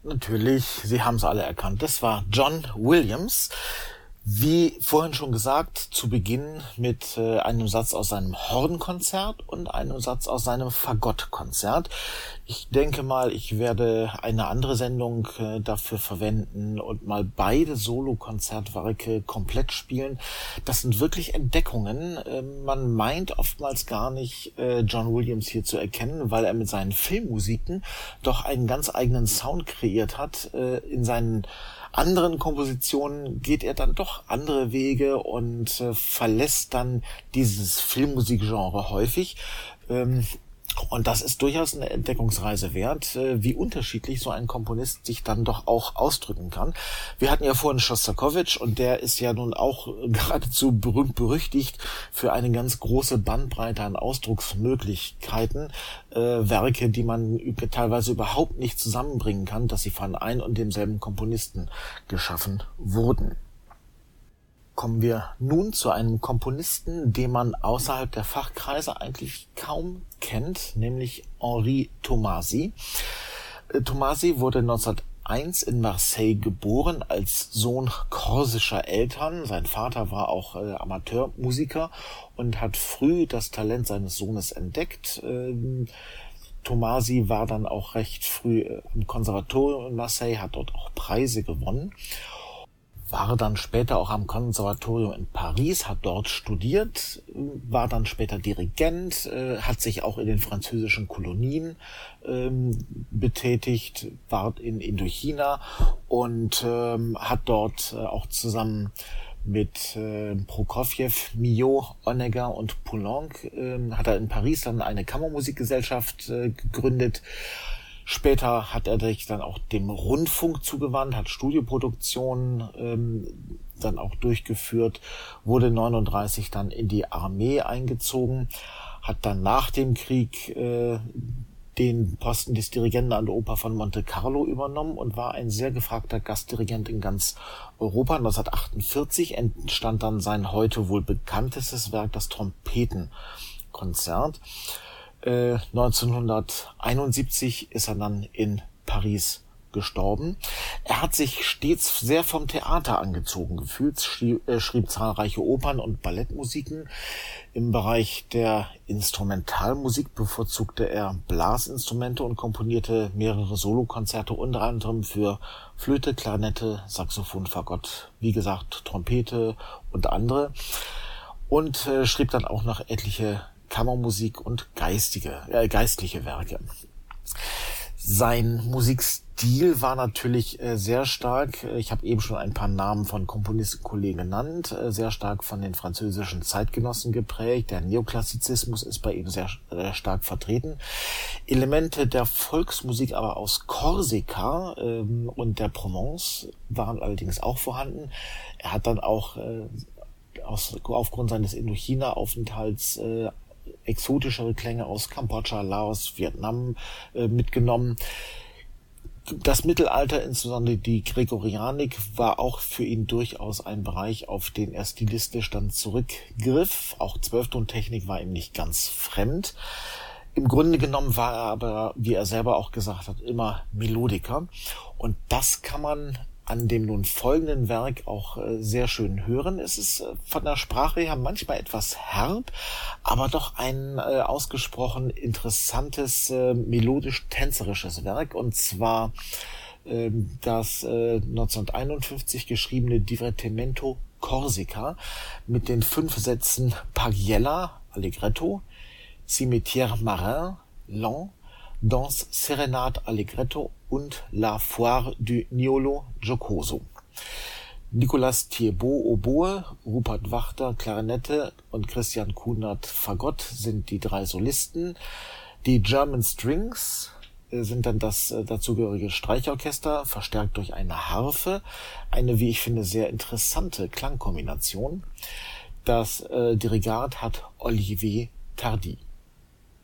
Natürlich, Sie haben es alle erkannt. Das war John Williams. Wie vorhin schon gesagt, zu Beginn mit einem Satz aus seinem Hornkonzert und einem Satz aus seinem Fagottkonzert. Ich denke mal, ich werde eine andere Sendung dafür verwenden und mal beide Solo-Konzertwerke komplett spielen. Das sind wirklich Entdeckungen. Man meint oftmals gar nicht, John Williams hier zu erkennen, weil er mit seinen Filmmusiken doch einen ganz eigenen Sound kreiert hat. In seinen anderen Kompositionen geht er dann doch andere Wege und verlässt dann dieses Filmmusikgenre häufig. Und das ist durchaus eine Entdeckungsreise wert, wie unterschiedlich so ein Komponist sich dann doch auch ausdrücken kann. Wir hatten ja vorhin Schostakowitsch und der ist ja nun auch geradezu berühmt-berüchtigt für eine ganz große Bandbreite an Ausdrucksmöglichkeiten. Werke, die man teilweise überhaupt nicht zusammenbringen kann, dass sie von ein und demselben Komponisten geschaffen wurden. Kommen wir nun zu einem Komponisten, den man außerhalb der Fachkreise eigentlich kaum kennt, nämlich Henri Tomasi. Tomasi wurde 1901 in Marseille geboren als Sohn korsischer Eltern. Sein Vater war auch Amateurmusiker und hat früh das Talent seines Sohnes entdeckt. Tomasi war dann auch recht früh im Konservatorium in Marseille, hat dort auch Preise gewonnen. War dann später auch am Konservatorium in Paris, hat dort studiert, war dann später Dirigent, hat sich auch in den französischen Kolonien betätigt, war in Indochina und hat dort auch zusammen mit Prokofjew, Milhaud, Honegger und Poulenc hat er in Paris dann eine Kammermusikgesellschaft gegründet. Später hat er sich dann auch dem Rundfunk zugewandt, hat Studioproduktionen dann auch durchgeführt, wurde 1939 dann in die Armee eingezogen, hat dann nach dem Krieg den Posten des Dirigenten an der Oper von Monte Carlo übernommen und war ein sehr gefragter Gastdirigent in ganz Europa. 1948 entstand dann sein heute wohl bekanntestes Werk, das Trompetenkonzert. 1971 ist er dann in Paris gestorben. Er hat sich stets sehr vom Theater angezogen gefühlt, schrieb zahlreiche Opern und Ballettmusiken. Im Bereich der Instrumentalmusik bevorzugte er Blasinstrumente und komponierte mehrere Solokonzerte, unter anderem für Flöte, Klarinette, Saxophon, Fagott, wie gesagt Trompete und andere. Und schrieb dann auch noch etliche Kammermusik und geistliche Werke. Sein Musikstil war natürlich sehr stark, ich habe eben schon ein paar Namen von Komponistenkollegen genannt, sehr stark von den französischen Zeitgenossen geprägt. Der Neoklassizismus ist bei ihm sehr stark vertreten. Elemente der Volksmusik aber aus Korsika und der Provence waren allerdings auch vorhanden. Er hat dann auch aufgrund seines Indochina-Aufenthalts exotischere Klänge aus Kambodscha, Laos, Vietnam mitgenommen. Das Mittelalter, insbesondere die Gregorianik, war auch für ihn durchaus ein Bereich, auf den er stilistisch dann zurückgriff. Auch Zwölftontechnik war ihm nicht ganz fremd. Im Grunde genommen war er aber, wie er selber auch gesagt hat, immer Melodiker. Und das kann man an dem nun folgenden Werk auch sehr schön hören. Es ist von der Sprache her manchmal etwas herb, aber doch ein ausgesprochen interessantes, melodisch-tänzerisches Werk, und zwar das 1951 geschriebene Divertimento Corsica mit den 5 Sätzen Pagiella, Allegretto, Cimetière Marin, Lent, Danse Serenade Allegretto und La Foire du Niolo Giocoso. Nicolas Thiebaud Oboe, Rupert Wachter Klarinette und Christian Kunert Fagott sind die 3 Solisten. Die German Strings sind dann das dazugehörige Streichorchester, verstärkt durch eine Harfe. Eine, wie ich finde, sehr interessante Klangkombination. Das Dirigat hat Olivier Tardy.